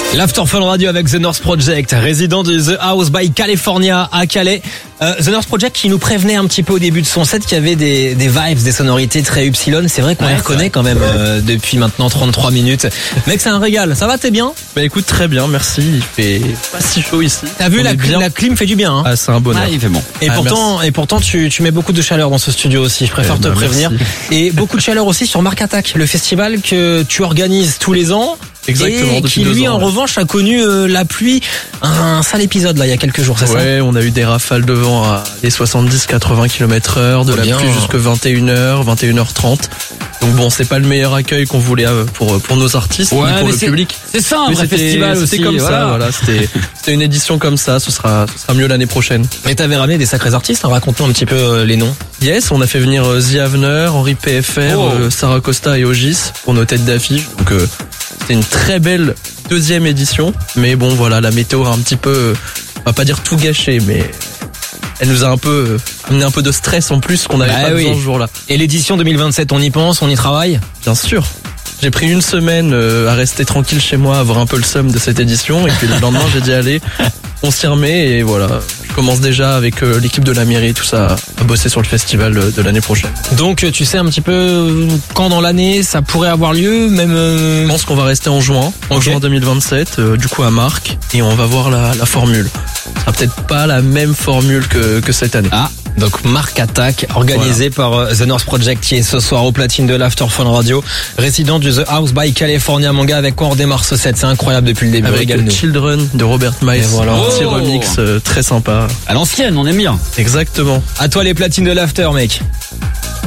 L'After Fun Radio avec The North Project, résident de The House by California à Calais. The North Project qui nous prévenait un petit peu au début de son set qu'il y avait des vibes, des sonorités très Upsilon. C'est vrai qu'on les reconnaît quand même depuis maintenant 33 minutes. Mec, c'est un régal. Ça va, t'es bien? Bah écoute, très bien, merci. Il fait pas si chaud ici. T'as vu, la clim fait du bien, hein? Ah, c'est un bonheur. Ah, il fait bon. Et pourtant, tu mets beaucoup de chaleur dans ce studio aussi. Je préfère te prévenir. Merci. Et beaucoup de chaleur aussi sur Mark Attack, le festival que tu organises tous les ans. Exactement, et depuis qui 2 lui ans, en revanche a connu la pluie, un sale épisode là il y a quelques jours, c'est ça? Ouais, on a eu des rafales de vent à des 70-80 km/h, de la pluie jusque 21h, 21h30. Donc bon, c'est pas le meilleur accueil qu'on voulait pour nos artistes, mais pour le public. C'est ça un vrai festival aussi. C'était comme ça, voilà, c'était une édition comme ça, ce sera mieux l'année prochaine. Mais t'avais ramené des sacrés artistes, hein, raconte-nous un petit peu les noms. Yes, on a fait venir The Avener, Henri PFR, Sarah Costa et Ogis pour nos têtes d'affiche. Donc c'était une très belle 2e édition, mais bon voilà, la météo a un petit peu, on va pas dire tout gâché, mais elle nous a un peu amené un peu de stress en plus qu'on n'avait pas besoin ce jour-là. Et l'édition 2027, on y pense, on y travaille? Bien sûr. J'ai pris une semaine à rester tranquille chez moi, à avoir un peu le seum de cette édition, et puis le lendemain j'ai dit allez, on s'y remet, et voilà. Je commence déjà avec l'équipe de la mairie, tout ça, à bosser sur le festival de l'année prochaine. Donc tu sais un petit peu quand dans l'année ça pourrait avoir lieu, même Je pense qu'on va rester en juin 2027, du coup à Marc, et on va voir la formule. Ce sera peut-être pas la même formule que cette année. Ah, donc Mark Attack, organisé par The North Project, qui est ce soir au platine de l'After Fun Radio, résident du The House by California, mon gars. Avec quoi on démarre ce set? C'est incroyable depuis le début. Avec Children de Robert Miles, voilà. un petit remix très sympa. À l'ancienne, on aime bien. Exactement. À toi les platines de l'After, mec.